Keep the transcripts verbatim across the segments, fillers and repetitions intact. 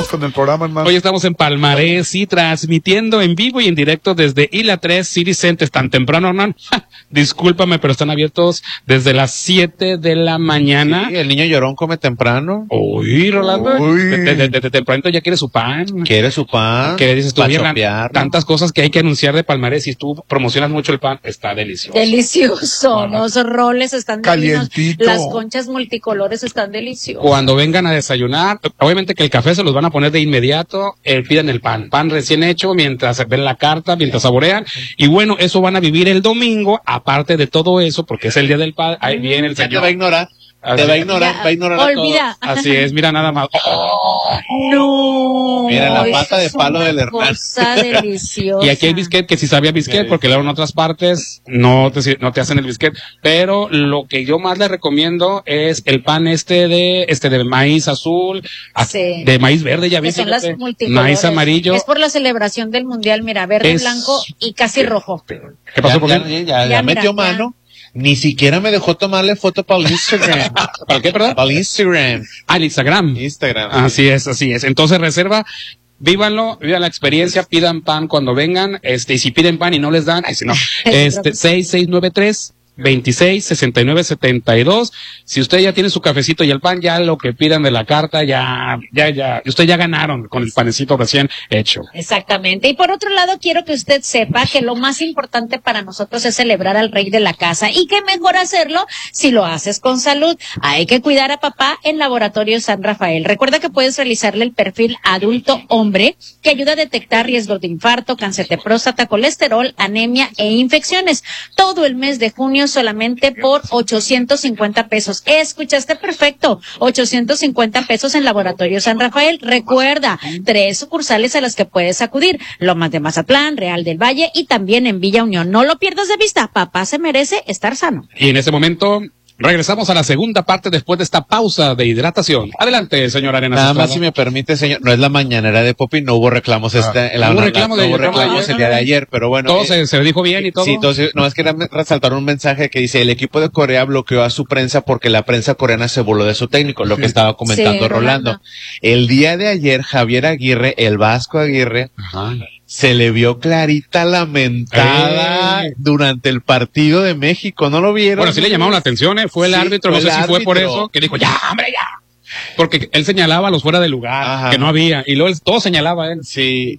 Vámonos con el programa, hermano. Hoy estamos en Palmarés y transmitiendo en vivo y en directo desde Isla tres City Center. Tan temprano, hermano. Discúlpame, pero están abiertos desde las siete de la mañana. Sí, el niño llorón come temprano. Uy, Rolando. Uy. Desde de, de, de tempranito ya quiere su pan. Quiere su pan. Que dices tú, pa' bien, chopearlo. tantas cosas que hay que anunciar de Palmarés y tú promocionas mucho el pan. Está delicioso. Delicioso. Los roles están divinos. Calientito. Las conchas multicolores están deliciosas. Cuando vengan a desayunar, obviamente que el café se los van a poner de inmediato, eh, pidan el pan, pan recién hecho, mientras ven la carta, mientras saborean, y bueno, eso van a vivir el domingo, aparte de todo eso, porque es el día del padre, ahí viene el Ya te señor. va a ignorar. Así Te va a es. ignorar, va a ignorar a Olvida. todos. Así es, mira nada más. Oh, No. Mira la eso pata de es palo una del Hernán. cosa deliciosa. y aquí hay bisquet, que si sabía bisquet, Sí. porque luego en otras partes no te, no te hacen el bisquet, pero lo que yo más les recomiendo es el pan este de, este de maíz azul, a- Sí. de maíz verde, ya Que ves, son las fíjate, multicolores. maíz amarillo. Es por la celebración del mundial, mira, verde, Es- blanco y casi rojo. ¿Qué pasó Ya, con ya, él? ya, ya, Ya, mira, metió ya. mano. Ni siquiera me dejó tomarle foto para el Instagram. ¿Para qué, perdón? Para el Instagram. Ah, el Instagram. Instagram. Así es, así es. Entonces reserva, vívanlo, vivan la experiencia, pidan pan cuando vengan, este, y si piden pan y no les dan, ay, si no, este, seis seis nueve tres, veintiséis, sesenta y nueve, setenta y dos. Si usted ya tiene su cafecito y el pan, ya lo que pidan de la carta, ya, ya, ya, usted ya ganaron con el panecito recién hecho. Exactamente. Y por otro lado, quiero que usted sepa que lo más importante para nosotros es celebrar al rey de la casa y que mejor hacerlo si lo haces con salud. Hay que cuidar a papá en Laboratorio San Rafael. Recuerda que puedes realizarle el perfil adulto hombre que ayuda a detectar riesgos de infarto, cáncer de próstata, colesterol, anemia e infecciones. Todo el mes de junio solamente por ochocientos cincuenta pesos. Escuchaste perfecto. ochocientos cincuenta pesos en Laboratorio San Rafael. Recuerda, tres sucursales a las que puedes acudir. Lomas de Mazatlán, Real del Valle y también en Villa Unión. No lo pierdas de vista. Papá se merece estar sano. Y en este momento, regresamos a la segunda parte después de esta pausa de hidratación. Adelante, señor Arenas. Nada más Estrada. si me permite, señor, no es la mañanera de Popi, no hubo reclamos este, la, ¿Hubo la- reclamo no de- hubo reclamo de reclamos ayer? el día de ayer, pero bueno. Todo eh, se, se dijo bien y todo. Sí, entonces, no es que resaltar un mensaje que dice, el equipo de Corea bloqueó a su prensa porque la prensa coreana se burló de su técnico, lo que estaba comentando Sí, Rolando. Rolando. El día de ayer, Javier Aguirre, el Vasco Aguirre, Ajá. se le vio clarita lamentada Eh. durante el partido de México, ¿no lo vieron? Bueno, sí le llamaron la atención, ¿eh? Fue el Sí, árbitro, fue no sé el si fue por árbitro. eso, que dijo, ya, hombre, ya. Porque él señalaba a los fuera de lugar, Ajá. que no había, y luego él, todo señalaba a él. Sí.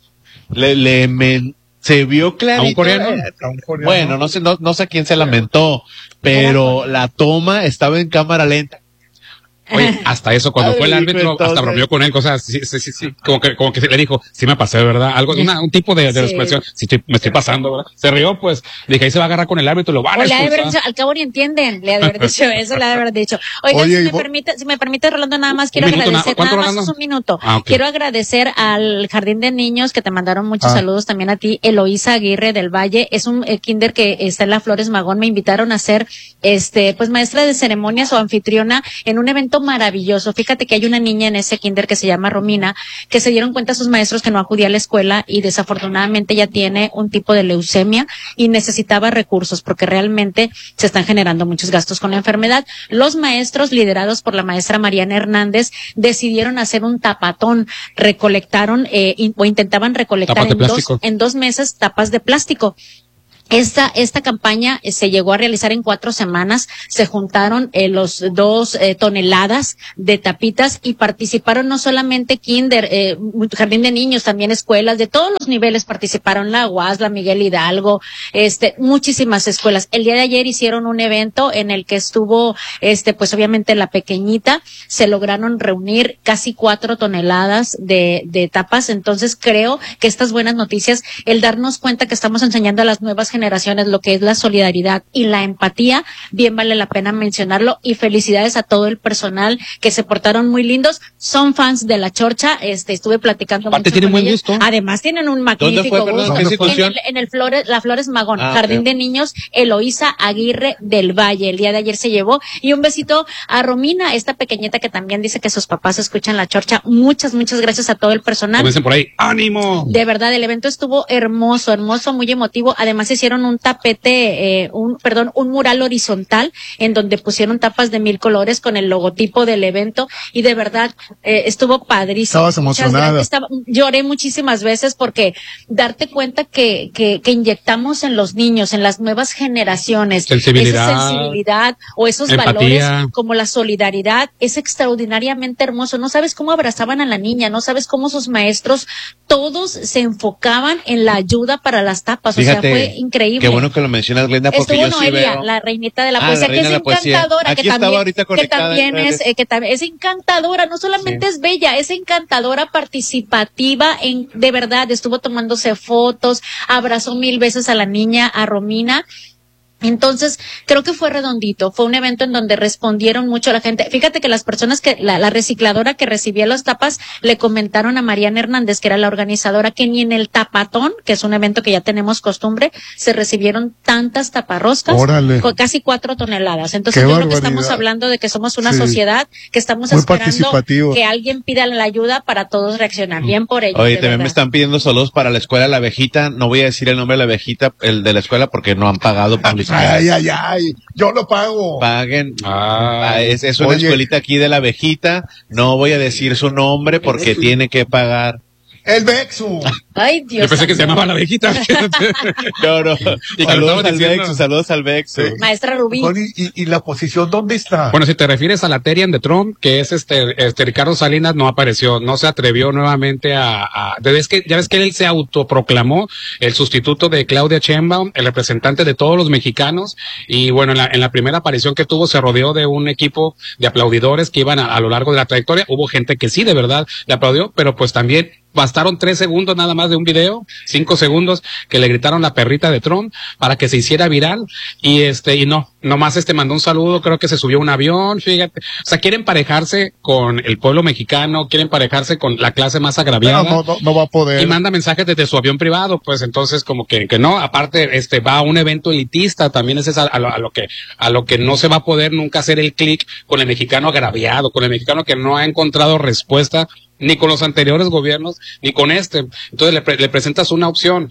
Le, le men- se vio clarito. ¿A un coreano? eh, A un coreano. Bueno, no sé, no, no sé a quién se lamentó, pero la toma estaba en cámara lenta. Oye, hasta eso, cuando Ay, fue el árbitro, entonces- hasta bromeó con él, cosas, sí, sí, sí, sí, como que, como que le dijo, sí me pasé, ¿verdad? Algo, una, un tipo de, de Sí. expresión, sí, estoy- me estoy pasando, ¿verdad? Se rió, pues, dije, ahí se va a agarrar con el árbitro, lo van a O le ha de haber dicho, expulsar. al cabo ni entienden, le ha de haber dicho eso, le ha de haber dicho. Oiga, Oye, si y me vo- permite, si me permite, Rolando, nada más quiero Un minuto, agradecer, na- ¿cuánto, nada más Rolando? es un minuto. Ah, ok. Quiero agradecer al Jardín de Niños que te mandaron muchos Ah. saludos también a ti, Eloísa Aguirre del Valle, es un eh, kinder que está en la Flores Magón, me invitaron a ser, este, pues maestra de ceremonias o anfitriona en un evento maravilloso. Fíjate que hay una niña en ese kinder que se llama Romina, que se dieron cuenta sus maestros que no acudía a la escuela y desafortunadamente ella tiene un tipo de leucemia y necesitaba recursos porque realmente se están generando muchos gastos con la enfermedad. Los maestros, liderados por la maestra Mariana Hernández, decidieron hacer un tapatón, recolectaron eh, in- o intentaban recolectar Tapas de en dos, plástico. en dos meses tapas de plástico. Esta, esta campaña eh, se llegó a realizar en cuatro semanas, se juntaron eh, los dos eh, toneladas de tapitas y participaron no solamente kinder, eh, jardín de niños, también escuelas de todos los niveles participaron, la U A S, la Miguel Hidalgo, este, muchísimas escuelas. El día de ayer hicieron un evento en el que estuvo, este, pues obviamente la pequeñita, se lograron reunir casi cuatro toneladas de, de tapas, entonces creo que estas buenas noticias, el darnos cuenta que estamos enseñando a las nuevas generaciones lo que es la solidaridad y la empatía, bien vale la pena mencionarlo y felicidades a todo el personal que se portaron muy lindos, son fans de la Chorcha, este estuve platicando Aparte mucho tienen con buen ellos. gusto. Además tienen un ¿Dónde magnífico fue, perdón, gusto. qué institución? En el, en el Flores, la Flores Magón, Ah, Jardín ok. de Niños, Eloísa Aguirre del Valle, el día de ayer se llevó, y un besito a Romina, esta pequeñita que también dice que sus papás escuchan la Chorcha, muchas, muchas gracias a todo el personal. Comiencen por ahí, ¡ánimo! De verdad, el evento estuvo hermoso, hermoso, muy emotivo. Además, se hicieron un tapete, eh, un, perdón, un mural horizontal en donde pusieron tapas de mil colores con el logotipo del evento y de verdad eh, estuvo padrísimo. Estabas emocionada. Estaba, lloré muchísimas veces porque darte cuenta que, que, que inyectamos en los niños, en las nuevas generaciones, sensibilidad, esa sensibilidad o esos empatía, valores como la solidaridad, es extraordinariamente hermoso. No sabes cómo abrazaban a la niña, no sabes cómo sus maestros, todos se enfocaban en la ayuda para las tapas. Fíjate, o sea, fue increíble. Qué bueno que lo mencionas, Glenda, porque Estuvo yo Noelia, sí veo... la reinita de la ah, poesía, la que es encantadora, Aquí que también, que también es, eh, que también es encantadora, no solamente sí. es bella, es encantadora, participativa, en, de verdad, estuvo tomándose fotos, abrazó mil veces a la niña, a Romina. Entonces, creo que fue redondito, fue un evento en donde respondieron mucho a la gente. Fíjate que las personas que, la, la recicladora que recibía las tapas, le comentaron a Mariana Hernández, que era la organizadora, que ni en el tapatón, que es un evento que ya tenemos costumbre, se recibieron tantas taparroscas, Órale. con casi cuatro toneladas. Entonces, Qué yo creo que barbaridad. estamos hablando de que somos una Sí. sociedad, que estamos Muy esperando participativo. que alguien pida la ayuda para todos reaccionar. Bien por ello. Oye, de también verdad. me están pidiendo saludos para la escuela La Abejita. No voy a decir el nombre de La Abejita, el de la escuela, porque no han pagado publicidad. Ay, ay, ay, yo lo pago. Paguen. Ah, Ah, es, es una Oye. escuelita aquí de La Abejita. No voy a decir su nombre porque tiene que pagar. El Bexu. Ay, Dios. yo pensé que se llamaba la viejita. No, no. Y Saludos cantaba al diciendo- Bexu, saludos al Bexu. Sí. Maestra Rubí. Bueno, ¿Y, y, y la posición dónde está? Bueno, si te refieres a la Terian de Trump, que es este, este Ricardo Salinas, no apareció, no se atrevió nuevamente a, a ves que, ya ves que él se autoproclamó el sustituto de Claudia Sheinbaum, el representante de todos los mexicanos, y bueno, en la, en la primera aparición que tuvo se rodeó de un equipo de aplaudidores que iban a, a lo largo de la trayectoria. Hubo gente que sí, de verdad, le aplaudió, pero pues también bastaron tres segundos nada más de un video, cinco segundos, que le gritaron la perrita de Trump para que se hiciera viral, y este, y no, nomás este mandó un saludo, creo que se subió a un avión, fíjate, o sea, quieren parejarse con el pueblo mexicano, quieren parejarse con la clase más agraviada. No, no, no va a poder. Y manda mensajes desde su avión privado, pues entonces como que, que no, aparte, este, va a un evento elitista, también es esa, a, lo, a lo que, a lo que no se va a poder nunca hacer el clic con el mexicano agraviado, con el mexicano que no ha encontrado respuesta ni con los anteriores gobiernos, ni con este. Entonces le, pre le presentas una opción,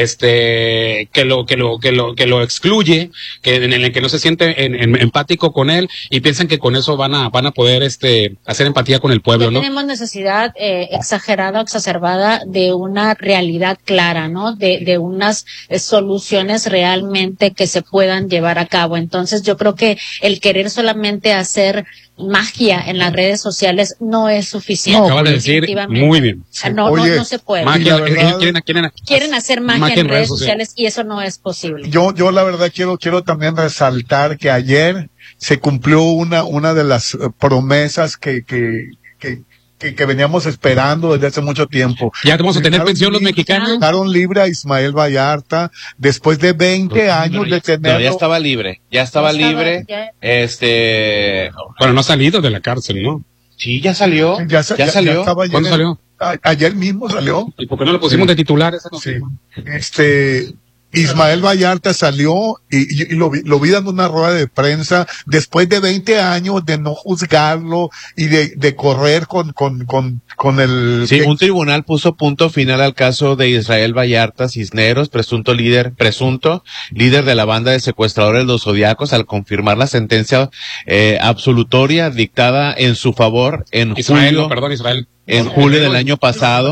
este, que lo, que lo, que lo, que lo excluye, que en el que no se siente en, en, empático con él, y piensan que con eso van a, van a poder, este, hacer empatía con el pueblo, Ya ¿no? tenemos necesidad eh, exagerada o exacerbada de una realidad clara, ¿no? De, de unas eh, soluciones realmente que se puedan llevar a cabo. Entonces yo creo que el querer solamente hacer magia en las redes sociales no es suficiente. No, Acaba de decir definitivamente. muy bien. Ah, No, Oye, no, no se puede. Magia, la verdad- ellos quieren, quieren, Quieren hacer magia, en redes sociales y eso no es posible. Yo, yo la verdad quiero, quiero también resaltar que ayer se cumplió una, una de las eh, promesas que, que, que, que, que veníamos esperando desde hace mucho tiempo. Ya vamos a tener Dejaron pensión los libre- mexicanos. Dejaron libre a Ismael Vallarta después de veinte años de No, tenerlo. ya estaba libre, ya estaba Ya estaba, libre. ya- Este, Bueno, no ha salido de la cárcel, ¿no? sí, ya salió, Ya, ya, sa- ya- ya salió. estaba ayer ¿Cuándo en- salió? a- ayer mismo salió. ¿Y por qué no lo pusimos de titular? Esa no Sí. sé. Este, Ismael Vallarta salió y, y- y lo, vi, lo vi dando una rueda de prensa después de veinte años de no juzgarlo y de, de correr con, con, con, con el... Sí, que- un tribunal puso punto final al caso de Israel Vallarta Cisneros, presunto líder, presunto líder de la banda de secuestradores Los Zodiacos, al confirmar la sentencia eh, absolutoria dictada en su favor en Israel, julio, no, perdón, Israel. en julio del año pasado.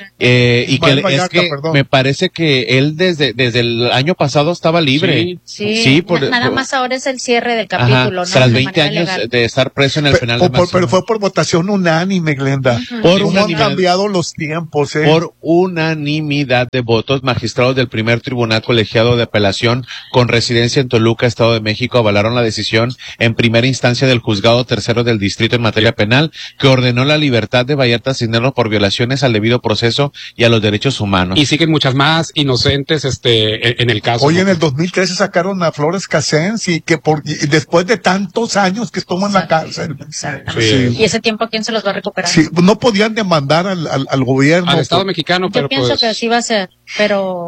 Eh, y que Ismael le- es Vallarta, que perdón. me parece que él desde desde el año pasado estaba libre. Sí. Sí, Sí, por- na- nada por- más ahora es el cierre del Ajá, capítulo, ¿no? tras De veinte manera años legal. de estar preso en el Pe- penal por- de por- pero Amazonas. fue por votación unánime, Glenda. Por ¿Cómo han unanimidad. cambiado los tiempos, eh? Por unanimidad de votos, magistrados del primer tribunal colegiado de apelación con residencia en Toluca, Estado de México, avalaron la decisión en primera instancia del juzgado tercero del distrito en materia penal, que ordenó la libertad de Vallarta Cisneros por violaciones al debido proceso y a los derechos humanos. Y siguen muchas más inocentes, este, en, en el caso. Hoy ¿no? en el dos mil trece sacaron a Flores Casens y que por, y después de tantos años que estuvo en la cárcel. Exactamente. Sí. Y ese tiempo, ¿quién se los va a recuperar? Sí, no podían demandar al, al, al gobierno. Al Estado por- mexicano, Yo pero pienso pues, que sí va a ser, pero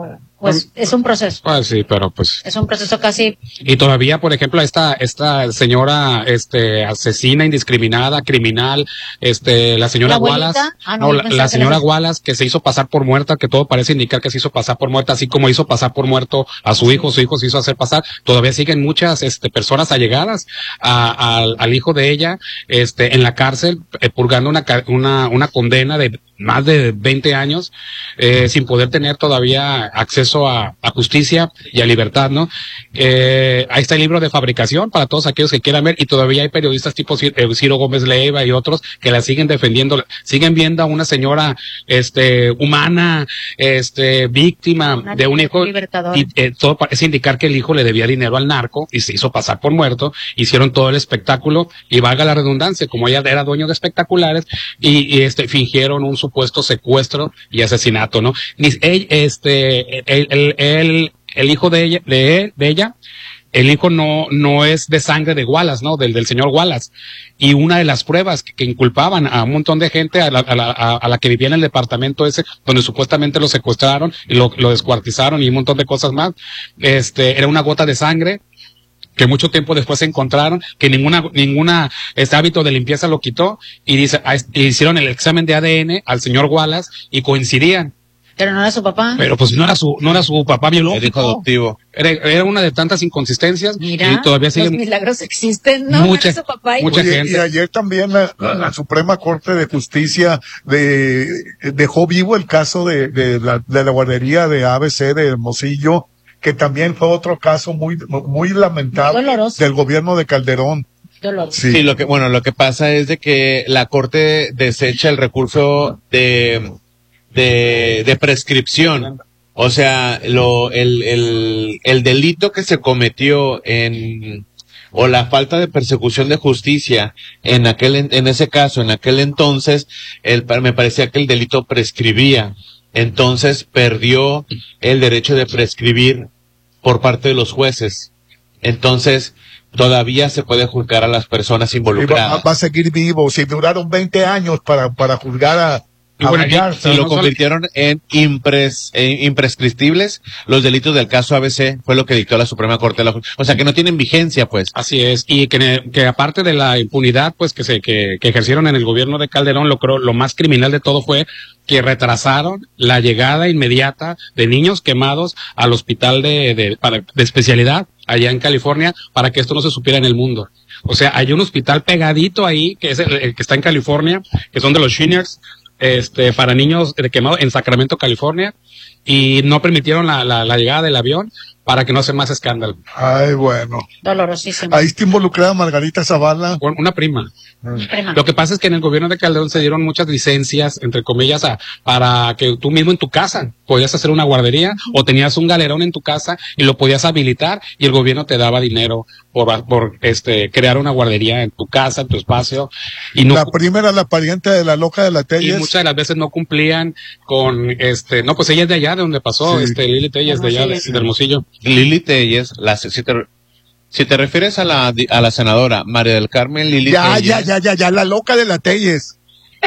pues es un proceso. Pues sí, pero pues. Es un proceso casi. Y todavía, por ejemplo, esta, esta señora, este, asesina indiscriminada, criminal, este, la señora ¿La abuelita? Wallace, Ah, no, no, yo la, pensaba la que señora la- Wallace, que se hizo pasar por muerta, que todo parece indicar que se hizo pasar por muerta, así como hizo pasar por muerto a su hijo, su hijo se hizo hacer pasar, todavía siguen muchas, este, personas allegadas a, al, al hijo de ella, este, en la cárcel, eh, purgando una, ca- una, una condena de más de veinte años, eh, sin poder tener todavía acceso a, a justicia y a libertad, ¿no? Eh, ahí está el libro de fabricación para todos aquellos que quieran ver, y todavía hay periodistas tipo Ciro, eh, Ciro Gómez Leiva y otros que la siguen defendiendo, siguen viendo a una señora, este, humana, este, víctima Una de un hijo, libertadora. y eh, todo parece indicar que el hijo le debía dinero al narco y se hizo pasar por muerto, hicieron todo el espectáculo, y valga la redundancia, como ella era dueño de espectaculares, y, y este, fingieron un supuesto secuestro y asesinato, ¿no? Ni, él, este, el, el, el, el hijo de ella, de, él- de ella, el hijo no, no es de sangre de Wallace, ¿no? Del, del señor Wallace. Y una de las pruebas que, que inculpaban a un montón de gente, a la, a la, a, a la que vivía en el departamento ese, donde supuestamente lo secuestraron y lo, lo descuartizaron y un montón de cosas más, este, era una gota de sangre que mucho tiempo después se encontraron, que ninguna, ninguna, este hábito de limpieza lo quitó, y dice, ah, es- hicieron el examen de A D N al señor Wallace y coincidían. Pero no era su papá. Pero pues no era su, no era su papá El hijo biológico. adoptivo. Era, era una de tantas inconsistencias. Mira, y todavía los siguen milagros existen, ¿no? Mucha- No era su papá y- mucha Oye, gente. y ayer también la, la Suprema Corte de Justicia de, dejó vivo el caso de, de, la, de la guardería de A B C de Hermosillo, que también fue otro caso muy, muy lamentable Doloroso. del gobierno de Calderón. Dolor. Sí. Sí, lo que, bueno, lo que pasa es de que la Corte desecha el recurso de, de, de prescripción. O sea, lo, el, el, el delito que se cometió en, o la falta de persecución de justicia en aquel, en, en ese caso, en aquel entonces, el, me parecía que el delito prescribía. Entonces perdió el derecho de prescribir por parte de los jueces. Entonces, todavía se puede juzgar a las personas Y va, involucradas. va a seguir vivo. Si duraron veinte años para, para juzgar a, Y a bueno, Vallarta. Si lo no solo- convirtieron en impres, eh, imprescriptibles, los delitos del caso A B C fue lo que dictó la Suprema Corte de la Justicia. O sea, que no tienen vigencia, pues. Así es, y que, que aparte de la impunidad, pues que se que, que ejercieron en el gobierno de Calderón, lo creo, lo más criminal de todo fue que retrasaron la llegada inmediata de niños quemados al hospital de, de, para, de especialidad allá en California para que esto no se supiera en el mundo. O sea, hay un hospital pegadito ahí que es el, el que está en California, que son de los Shiners, este, para niños de quemados en Sacramento, California, y no permitieron la, la, la llegada del avión para que no se más escándalo. Ay, bueno. Dolorosísimo. Ahí está involucrada Margarita Zavala. Bueno, una prima. Prima. Lo que pasa es que en el gobierno de Calderón se dieron muchas licencias, entre comillas, a, para que tú mismo en tu casa podías hacer una guardería o tenías un galerón en tu casa y lo podías habilitar y el gobierno te daba dinero por, por este crear una guardería en tu casa, en tu espacio. Y no, La primera, la pariente de la loca de la y Telles. muchas de las veces no cumplían con este, no, pues ella es de allá, de donde pasó, Sí. este, Lili Telles, de allá, de, de Hermosillo. Lili Telles, la, si te, si te refieres a la, a la senadora María del Carmen Lili Ya, Telles. ya, ya, ya, ya, la loca de la Telles.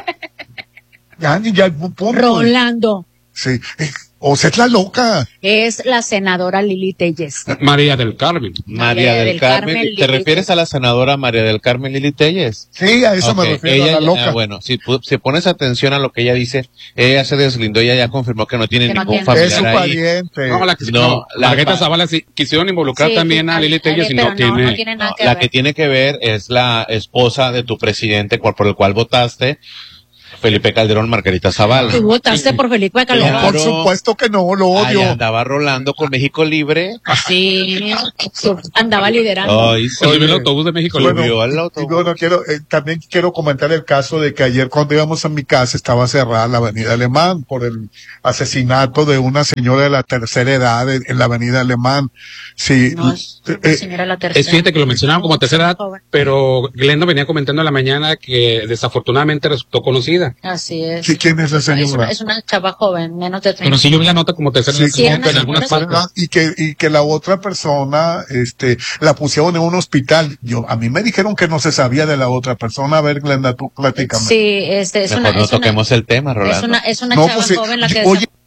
Ya, ya, punto. Rolando. Sí. Eh, O sea, es la loca. Es la senadora Lili Telles. María del Carmen. María del Carmen. Carmen ¿Te Lili refieres a la senadora María del Carmen Lili Telles? Sí, a eso me Ok, refiero, ella a la ya- loca. ah, bueno, si, pu- si pones atención a lo que ella dice, ella se deslindó, ella ya confirmó que no tiene Que no ningún tiene. familiar Es su ahí. pariente. No, la que No, no, la Margarita pa- Zavala sí, quisieron involucrar Sí, también sí, a Lili pero Telles y no, no, tiene. no tiene nada No, que la ver. que tiene que ver es la esposa de tu presidente cual- por el cual votaste, Felipe Calderón, Margarita Zavala. Tú votaste por Felipe Calderón. Claro. Por supuesto que no, lo Ahí odio. andaba rolando con México Libre. Sí, andaba liderando. Ay, sí. Subió el autobús de México. Bueno, Libre. subió al y autobús. bueno, quiero, eh, también quiero comentar el caso de que ayer cuando íbamos a mi casa estaba cerrada la avenida Alemán por el asesinato de una señora de la tercera edad en, en la avenida Alemán. Sí, No, es eh, una señora la tercera. Es fíjate que lo mencionaban como tercera edad, Joven. pero Glenda venía comentando en la mañana que desafortunadamente resultó conocida. Así es. sí, ¿quién es la Es una, señora? es una chava joven, menos de treinta. Pero sí yo vi la nota como tercera Sí, edad sí, como una que en algunas señora, partes. Y que, y que la otra persona, este, la pusieron en un hospital. Yo, a mí me dijeron que no se sabía de la otra persona. A ver, Glenda, tú platícame. Sí, este, es Mejor una, no es una, toquemos el tema, es Rolando. una, es una No, chava pues, eh, joven la que oye,